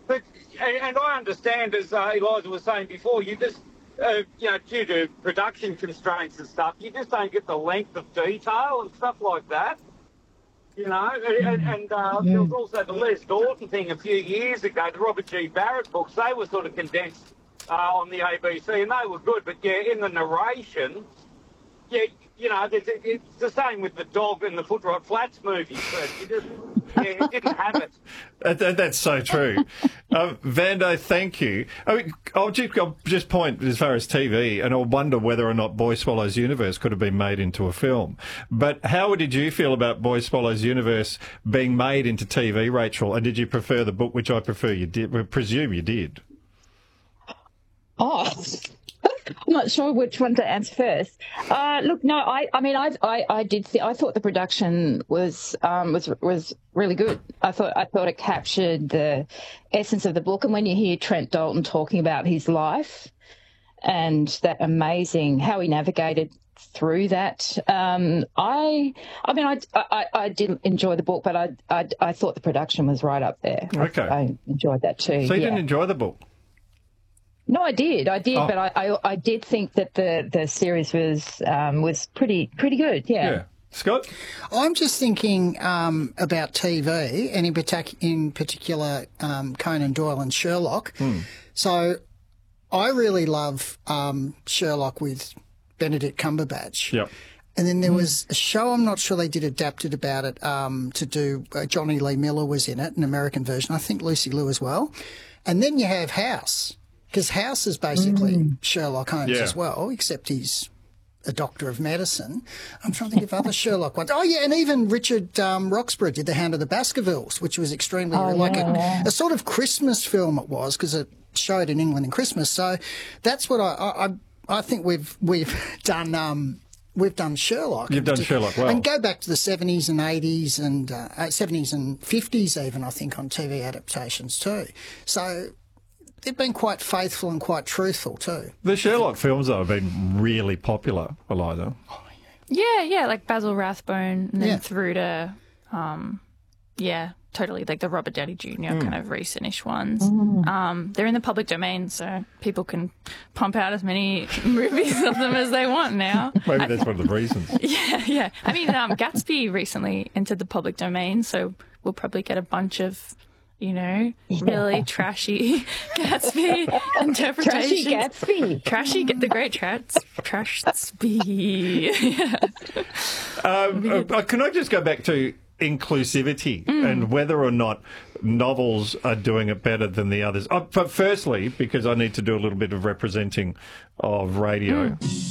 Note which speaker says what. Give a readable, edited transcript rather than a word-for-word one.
Speaker 1: but and I understand, as Eliza was saying before, you just, due to production constraints and stuff, you just don't get the length of detail and stuff like that. You know, and there was also the Les Norton thing a few years ago, the Robert G. Barrett books. They were sort of condensed on the ABC, and they were good. But yeah, in the narration, it's the same with the Dog and the Foot Rot Flats movies. It didn't have it.
Speaker 2: That's so true. Vando, thank you. I mean, I'll just point as far as TV, and I'll wonder whether or not Boy Swallows Universe could have been made into a film. But how did you feel about Boy Swallows Universe being made into TV, Rachel? And did you prefer the book, which I presume you did?
Speaker 3: Oh, I'm not sure which one to answer first. Look, no, I did see. I thought the production was really good. I thought it captured the essence of the book. And when you hear Trent Dalton talking about his life and that amazing how he navigated through that, I did enjoy the book, but I thought the production was right up there.
Speaker 2: Okay,
Speaker 3: I enjoyed that too.
Speaker 2: So you didn't enjoy the book?
Speaker 3: No, I did,
Speaker 2: Oh.
Speaker 3: but I did think that the series was pretty good. Yeah.
Speaker 2: Scott?
Speaker 4: I'm just thinking about TV, and in particular Conan Doyle and Sherlock. So I really love Sherlock with Benedict Cumberbatch.
Speaker 2: Yep.
Speaker 4: And then there was a show, I'm not sure they did adapted about it, to do, Johnny Lee Miller was in it, an American version, I think Lucy Liu as well. And then you have House. Because House is basically Sherlock Holmes as well, except he's a doctor of medicine. I'm trying to think of other Sherlock ones. Oh, yeah, and even Richard Roxburgh did The Hound of the Baskervilles, which was extremely a sort of Christmas film it was, because it showed in England in Christmas. So that's what I think we've done. We've done Sherlock.
Speaker 2: You've done Sherlock well.
Speaker 4: And go back to the 70s and 80s and 70s and 50s even, I think, on TV adaptations too. So they've been quite faithful and quite truthful too.
Speaker 2: The Sherlock films, though, have been really popular, Eliza.
Speaker 5: Yeah, like Basil Rathbone, and then through to, totally, like the Robert Downey Jr. kind of recent-ish ones. They're in the public domain, so people can pump out as many movies of them as they want now.
Speaker 2: Maybe that's one of the reasons.
Speaker 5: Yeah. I mean, Gatsby recently entered the public domain, so we'll probably get a bunch of really trashy Gatsby interpretations. The great Trashby.
Speaker 2: Can I just go back to inclusivity and whether or not novels are doing it better than the others? But firstly, because I need to do a little bit of representing of radio.